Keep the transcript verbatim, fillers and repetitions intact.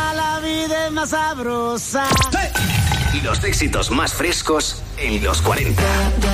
ahora la vida es más sabrosa. ¡Hey! Los éxitos más frescos en los cuarenta.